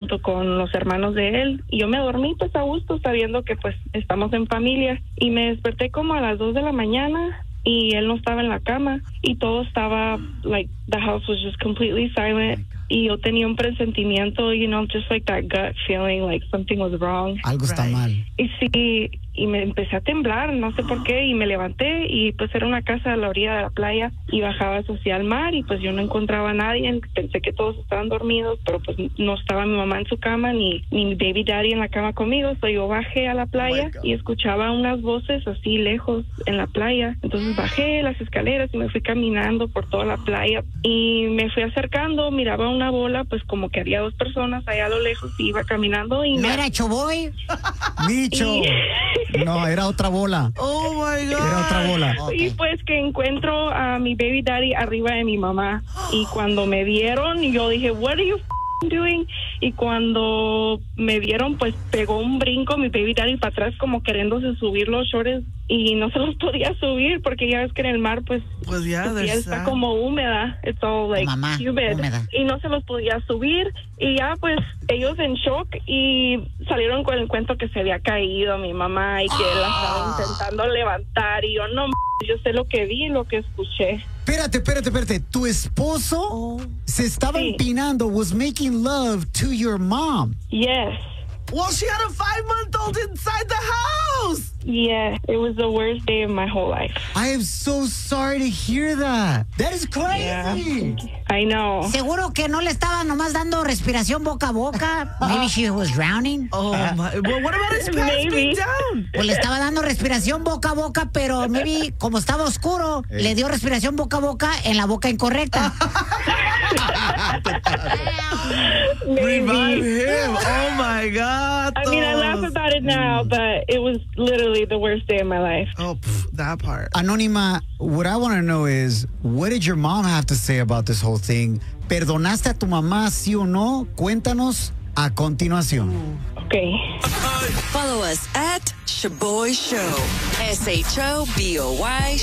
junto con los hermanos de él. Y yo me dormí pues a gusto sabiendo que pues estamos en familia. Y me desperté como a las 2 de la mañana y él no estaba en la cama. Y todo estaba, like, the house was just completely silent. Y yo tenía un presentimiento, just like that gut feeling like something was wrong. Algo está mal. Y sí, y me empecé a temblar, no sé por qué, y me levanté y pues era una casa a la orilla de la playa y bajaba hacia el mar y pues yo no encontraba a nadie, pensé que todos estaban dormidos, pero pues no estaba mi mamá en su cama ni mi baby daddy en la cama conmigo, so yo bajé a la playa y escuchaba unas voces así lejos en la playa, entonces bajé las escaleras y me fui caminando por toda la playa y me fui acercando, miraba una bola, pues como que había 2 personas allá a lo lejos y iba caminando y... ¿No era Choboy? Micho. No, era otra bola. Oh my God. Era otra bola. Y pues que encuentro a mi baby daddy arriba de mi mamá. Y cuando me vieron, yo dije, what are you doing? Y cuando me vieron, pues pegó un brinco mi baby daddy para atrás como queriéndose subir los shorts y no se los podía subir porque ya ves que en el mar pues ya su piel está como húmeda, it's all like humid, húmeda. y no se los podía subir y ya pues ellos en shock y salieron con el cuento que se había caído mi mamá y que él la estaba intentando levantar y yo no, yo sé lo que vi y lo que escuché. Espérate. Tu esposo se estaba empinando, was making love to your mom. Yes. Well, she had a 5-month-old inside the house. Yeah, it was the worst day of my whole life. I am so sorry to hear that. That is crazy. Yeah, I know. Seguro que no le estaba nomás dando respiración boca a boca. Maybe she was drowning. Oh my. Well, what about his pants being down? Pues le estaba dando respiración boca a boca, pero maybe como estaba oscuro, le dio respiración boca a boca en la boca incorrecta. Revive him. Oh my God. I mean, I laugh about it now, but it was literally the worst day of my life. Oh, that part. Anónima, what I want to know is, what did your mom have to say about this whole thing? ¿Perdonaste a tu mamá, sí o no? Cuéntanos a continuación. Okay. Follow us at Shoboy Show. SHOBOY